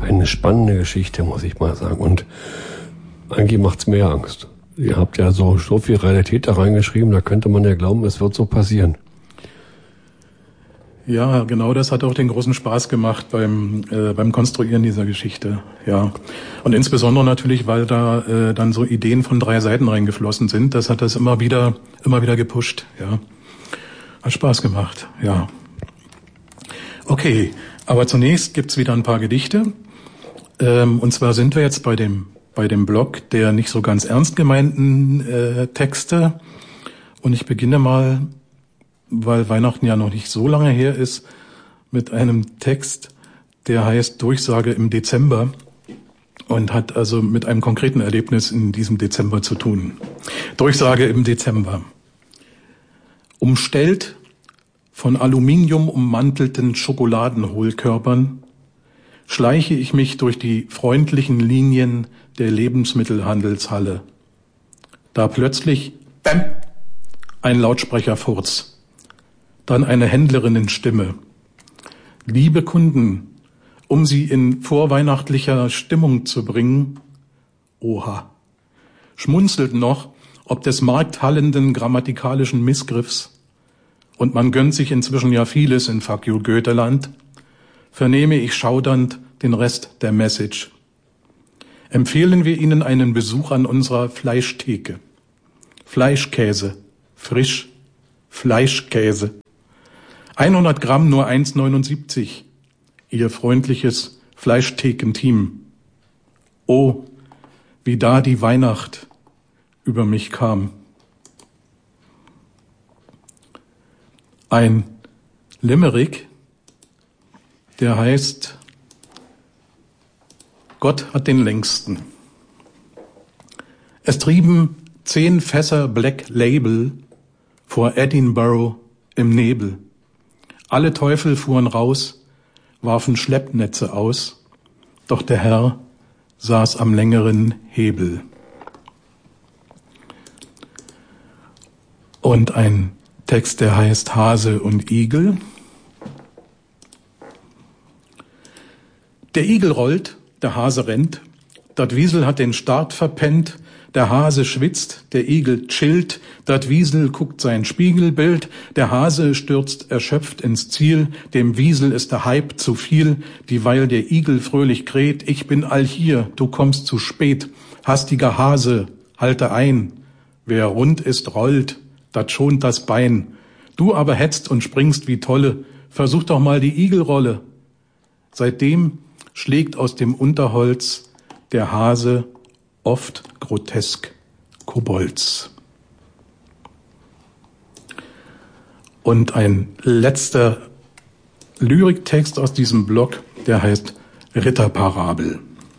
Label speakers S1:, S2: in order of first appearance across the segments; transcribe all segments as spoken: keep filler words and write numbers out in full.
S1: eine spannende Geschichte, muss ich mal sagen. Und eigentlich macht's mehr Angst. Ihr habt ja so, so viel Realität da reingeschrieben, da könnte man ja glauben, es wird so passieren.
S2: Ja, genau, das hat auch den großen Spaß gemacht beim äh, beim Konstruieren dieser Geschichte. Ja, und insbesondere natürlich, weil da äh, dann so Ideen von drei Seiten reingeflossen sind. Das hat das immer wieder immer wieder gepusht. Ja, hat Spaß gemacht. Ja. Okay, aber zunächst gibt's wieder ein paar Gedichte. Ähm, und zwar sind wir jetzt bei dem bei dem Block der nicht so ganz ernst gemeinten äh, Texte. Und ich beginne mal, weil Weihnachten ja noch nicht so lange her ist, mit einem Text, der heißt Durchsage im Dezember und hat also mit einem konkreten Erlebnis in diesem Dezember zu tun. Durchsage im Dezember. Umstellt von Aluminium ummantelten Schokoladenhohlkörpern schleiche ich mich durch die freundlichen Linien der Lebensmittelhandelshalle. Da plötzlich, bäm, ein Lautsprecherfurz. Dann eine Händlerinnenstimme. Liebe Kunden, um Sie in vorweihnachtlicher Stimmung zu bringen, oha, schmunzelt noch, ob des markthallenden grammatikalischen Missgriffs, und man gönnt sich inzwischen ja vieles in Fuck you Goetheland, vernehme ich schaudernd den Rest der Message. Empfehlen wir Ihnen einen Besuch an unserer Fleischtheke. Fleischkäse, frisch, Fleischkäse. hundert Gramm nur eins neunundsiebzig. Ihr freundliches Fleischthekenteam. Oh, wie da die Weihnacht über mich kam. Ein Limerick, der heißt Gott hat den längsten. Es trieben zehn Fässer Black Label vor Edinburgh im Nebel. Alle Teufel fuhren raus, warfen Schleppnetze aus, doch der Herr saß am längeren Hebel. Und ein Text, der heißt Hase und Igel. Der Igel rollt, der Hase rennt, dat Wiesel hat den Start verpennt, der Hase schwitzt, der Igel chillt, dat Wiesel guckt sein Spiegelbild, der Hase stürzt erschöpft ins Ziel, dem Wiesel ist der Hype zu viel, dieweil der Igel fröhlich kräht, ich bin all hier, du kommst zu spät, hastiger Hase, halte ein, wer rund ist, rollt, dat schont das Bein, du aber hetzt und springst wie Tolle, versuch doch mal die Igelrolle. Seitdem schlägt aus dem Unterholz der Hase oft grotesk Kobolds. Und ein letzter Lyriktext aus diesem Block, der heißt Ritterparabel.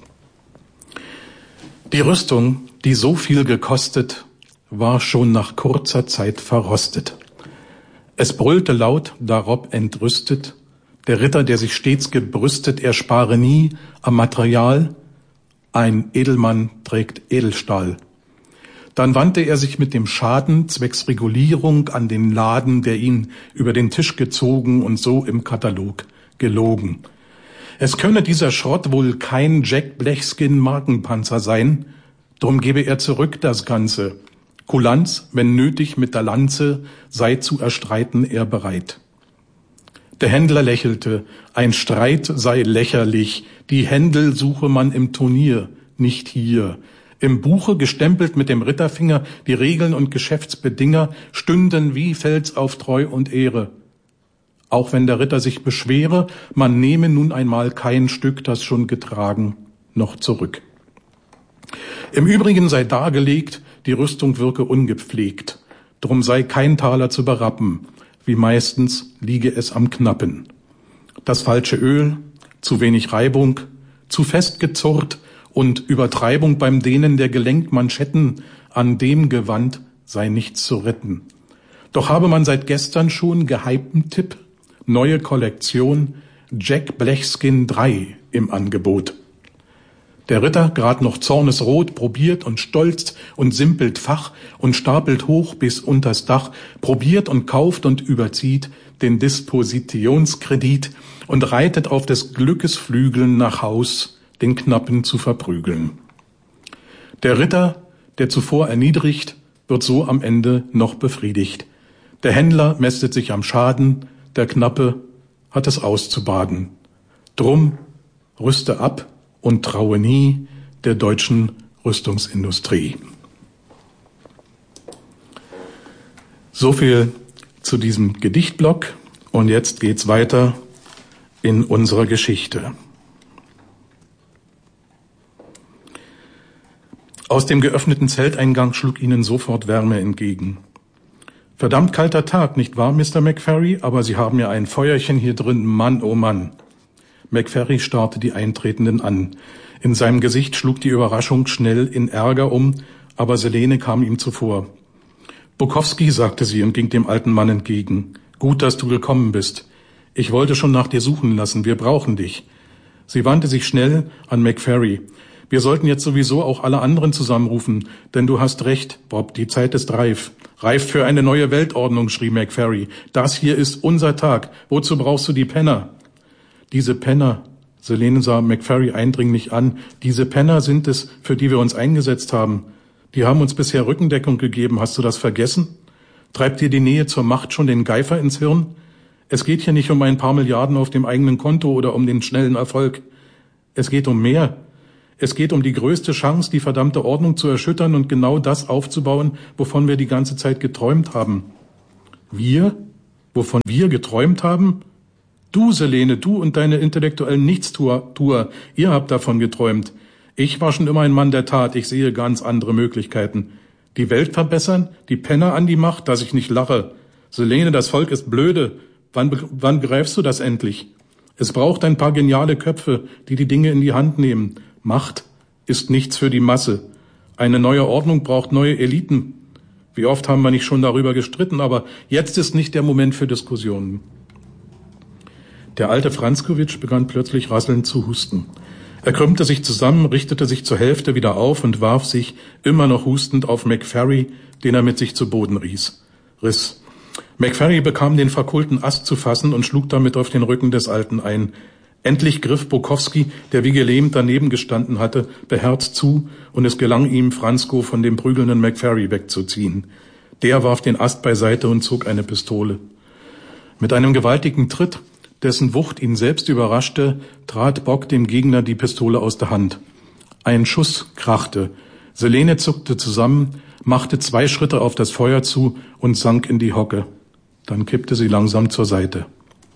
S2: Die Rüstung, die so viel gekostet, war schon nach kurzer Zeit verrostet. Es brüllte laut, darob entrüstet, der Ritter, der sich stets gebrüstet, er spare nie am Material, ein Edelmann trägt Edelstahl. Dann wandte er sich mit dem Schaden zwecks Regulierung an den Laden, der ihn über den Tisch gezogen und so im Katalog gelogen. Es könne dieser Schrott wohl kein Jack Blechskin Markenpanzer sein, drum gebe er zurück das Ganze. Kulanz, wenn nötig mit der Lanze, sei zu erstreiten er bereit. Der Händler lächelte, ein Streit sei lächerlich, die Händel suche man im Turnier, nicht hier. Im Buche, gestempelt mit dem Ritterfinger, die Regeln und Geschäftsbedinger stünden wie Fels auf Treu und Ehre. Auch wenn der Ritter sich beschwere, man nehme nun einmal kein Stück, das schon getragen, noch zurück. Im Übrigen sei dargelegt, die Rüstung wirke ungepflegt, drum sei kein Taler zu berappen, wie meistens liege es am Knappen. Das falsche Öl, zu wenig Reibung, zu fest gezurrt und Übertreibung beim Dehnen der Gelenkmanschetten an dem Gewand sei nichts zu retten. Doch habe man seit gestern schon gehypten Tipp, neue Kollektion, Jack Blechskin drei im Angebot. Der Ritter, grad noch zornesrot, probiert und stolzt und simpelt Fach und stapelt hoch bis unters Dach, probiert und kauft und überzieht, den Dispositionskredit und reitet auf des Glückes Flügeln nach Haus, den Knappen zu verprügeln. Der Ritter, der zuvor erniedrigt, wird so am Ende noch befriedigt. Der Händler mästet sich am Schaden, der Knappe hat es auszubaden. Drum rüste ab und traue nie der deutschen Rüstungsindustrie. So viel zu diesem Gedichtblock und jetzt geht's weiter in unserer Geschichte. Aus dem geöffneten Zelteingang schlug ihnen sofort Wärme entgegen. Verdammt kalter Tag, nicht wahr, Mister McFerry? Aber Sie haben ja ein Feuerchen hier drin, Mann, oh Mann. McFerry starrte die Eintretenden an. In seinem Gesicht schlug die Überraschung schnell in Ärger um, aber Selene kam ihm zuvor. Bukowski, sagte sie und ging dem alten Mann entgegen. Gut, dass du gekommen bist. Ich wollte schon nach dir suchen lassen, wir brauchen dich. Sie wandte sich schnell an McFerry. Wir sollten jetzt sowieso auch alle anderen zusammenrufen, denn du hast recht, Bob, die Zeit ist reif. Reif für eine neue Weltordnung, schrie McFerry. Das hier ist unser Tag. Wozu brauchst du die Penner? Diese Penner, Selene sah McFerry eindringlich an, diese Penner sind es, für die wir uns eingesetzt haben. Die haben uns bisher Rückendeckung gegeben. Hast du das vergessen? Treibt dir die Nähe zur Macht schon den Geifer ins Hirn? Es geht hier nicht um ein paar Milliarden auf dem eigenen Konto oder um den schnellen Erfolg. Es geht um mehr. Es geht um die größte Chance, die verdammte Ordnung zu erschüttern und genau das aufzubauen, wovon wir die ganze Zeit geträumt haben. Wir? Wovon wir geträumt haben? Du, Selene, du und deine intellektuellen Nichtstuer, ihr habt davon geträumt. Ich war schon immer ein Mann der Tat, ich sehe ganz andere Möglichkeiten. Die Welt verbessern? Die Penner an die Macht, dass ich nicht lache. Selene, das Volk ist blöde. Wann, wann begreifst du das endlich? Es braucht ein paar geniale Köpfe, die die Dinge in die Hand nehmen. Macht ist nichts für die Masse. Eine neue Ordnung braucht neue Eliten. Wie oft haben wir nicht schon darüber gestritten, aber jetzt ist nicht der Moment für Diskussionen. Der alte Franzkowitsch begann plötzlich rasselnd zu husten. Er krümmte sich zusammen, richtete sich zur Hälfte wieder auf und warf sich, immer noch hustend, auf McFerry, den er mit sich zu Boden riss. riss. McFerry bekam den verkohlten Ast zu fassen und schlug damit auf den Rücken des Alten ein. Endlich griff Bukowski, der wie gelähmt daneben gestanden hatte, beherzt zu, und es gelang ihm, Franzko von dem prügelnden McFerry wegzuziehen. Der warf den Ast beiseite und zog eine Pistole. Mit einem gewaltigen Tritt, dessen Wucht ihn selbst überraschte, trat Bock dem Gegner die Pistole aus der Hand. Ein Schuss krachte. Selene zuckte zusammen, machte zwei Schritte auf das Feuer zu und sank in die Hocke. Dann kippte sie langsam zur Seite.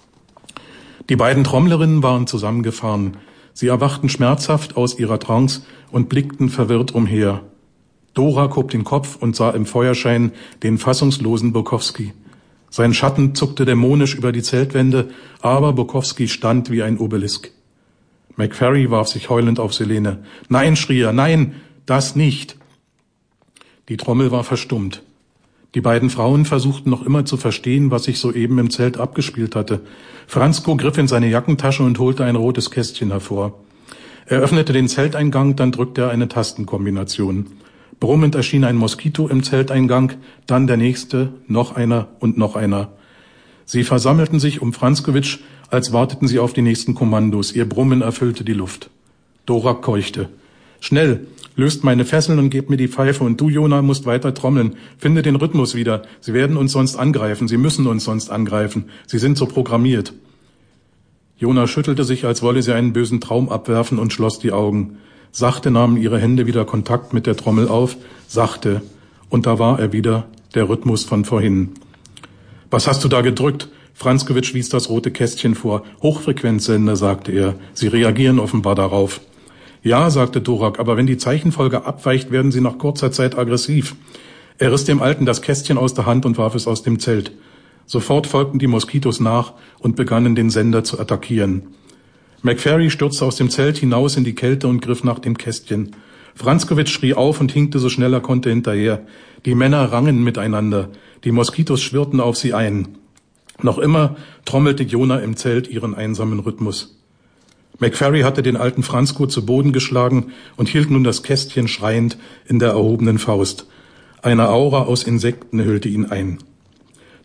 S2: Die beiden Trommlerinnen waren zusammengefahren. Sie erwachten schmerzhaft aus ihrer Trance und blickten verwirrt umher. Dora hob den Kopf und sah im Feuerschein den fassungslosen Bukowski. Sein Schatten zuckte dämonisch über die Zeltwände, aber Bukowski stand wie ein Obelisk. McFerry warf sich heulend auf Selene. »Nein«, schrie er, »nein, das nicht!« Die Trommel war verstummt. Die beiden Frauen versuchten noch immer zu verstehen, was sich soeben im Zelt abgespielt hatte. Franzko griff in seine Jackentasche und holte ein rotes Kästchen hervor. Er öffnete den Zelteingang, dann drückte er eine Tastenkombination. Brummend erschien ein Moskito im Zelteingang, dann der nächste, noch einer und noch einer. Sie versammelten sich um Franzkowitsch, als warteten sie auf die nächsten Kommandos. Ihr Brummen erfüllte die Luft. Dora keuchte. »Schnell, löst meine Fesseln und gebt mir die Pfeife, und du, Jona, musst weiter trommeln. Finde den Rhythmus wieder. Sie werden uns sonst angreifen. Sie müssen uns sonst angreifen. Sie sind so programmiert.« Jona schüttelte sich, als wolle sie einen bösen Traum abwerfen, und schloss die Augen. Sachte nahmen ihre Hände wieder Kontakt mit der Trommel auf, sachte, und da war er wieder, der Rhythmus von vorhin. »Was hast du da gedrückt?« Franzkowitsch wies das rote Kästchen vor. »Hochfrequenzsender«, sagte er. »Sie reagieren offenbar darauf.« »Ja«, sagte Dorak, »aber wenn die Zeichenfolge abweicht, werden sie nach kurzer Zeit aggressiv.« Er riss dem Alten das Kästchen aus der Hand und warf es aus dem Zelt. Sofort folgten die Moskitos nach und begannen, den Sender zu attackieren. McFerry stürzte aus dem Zelt hinaus in die Kälte und griff nach dem Kästchen. Franzkowitsch schrie auf und hinkte so schnell er konnte hinterher. Die Männer rangen miteinander. Die Moskitos schwirrten auf sie ein. Noch immer trommelte Jona im Zelt ihren einsamen Rhythmus. McFerry hatte den alten Franzko zu Boden geschlagen und hielt nun das Kästchen schreiend in der erhobenen Faust. Eine Aura aus Insekten hüllte ihn ein.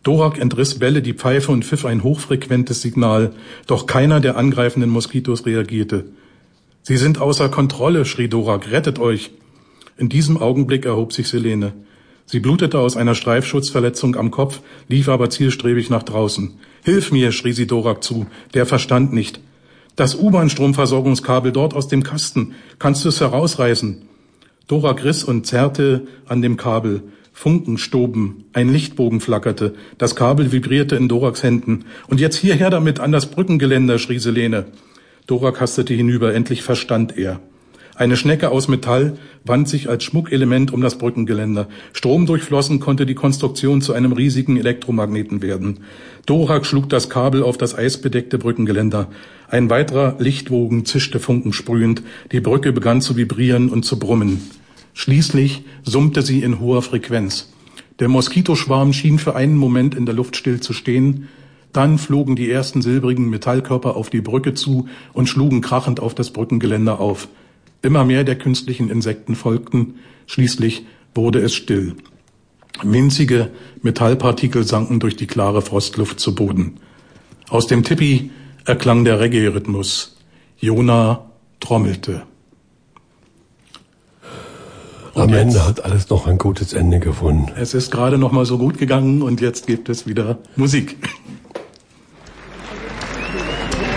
S2: Dorak entriss Bälle die Pfeife und pfiff ein hochfrequentes Signal, doch keiner der angreifenden Moskitos reagierte. »Sie sind außer Kontrolle«, schrie Dorak, »rettet euch!« In diesem Augenblick erhob sich Selene. Sie blutete aus einer Streifschutzverletzung am Kopf, lief aber zielstrebig nach draußen. »Hilf mir«, schrie sie Dorak zu, der verstand nicht. »Das U-Bahn-Stromversorgungskabel dort aus dem Kasten, kannst du es herausreißen?« Dorak riss und zerrte an dem Kabel. Funken stoben, ein Lichtbogen flackerte, das Kabel vibrierte in Doraks Händen. »Und jetzt hierher damit, an das Brückengeländer«, schrie Selene. Dorak hastete hinüber, endlich verstand er. Eine Schnecke aus Metall wand sich als Schmuckelement um das Brückengeländer. Stromdurchflossen konnte die Konstruktion zu einem riesigen Elektromagneten werden. Dorak schlug das Kabel auf das eisbedeckte Brückengeländer. Ein weiterer Lichtbogen zischte funkensprühend. Die Brücke begann zu vibrieren und zu brummen. Schließlich summte sie in hoher Frequenz. Der Moskitoschwarm schien für einen Moment in der Luft still zu stehen. Dann flogen die ersten silbrigen Metallkörper auf die Brücke zu und schlugen krachend auf das Brückengeländer auf. Immer mehr der künstlichen Insekten folgten. Schließlich wurde es still. Winzige Metallpartikel sanken durch die klare Frostluft zu Boden. Aus dem Tipi erklang der Reggae-Rhythmus. Jona trommelte.
S1: Am jetzt, Ende hat alles noch ein gutes Ende gefunden.
S2: Es ist gerade noch mal so gut gegangen und jetzt gibt es wieder Musik.